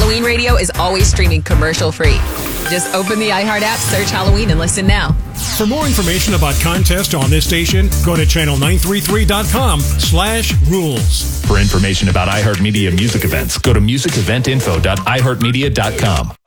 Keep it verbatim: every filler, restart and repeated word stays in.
Halloween Radio is always streaming commercial free. Just open the iHeart app, search Halloween, and listen now. For more information about contests on this station, go to channel nine thirty-three dot com slash rules. For information about iHeartMedia music events, go to music event info dot i heart media dot com.